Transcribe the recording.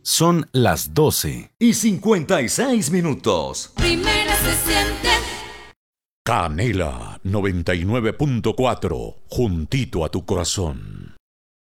Son las 12:56. Primera se siente. Canela 99.4, juntito a tu corazón.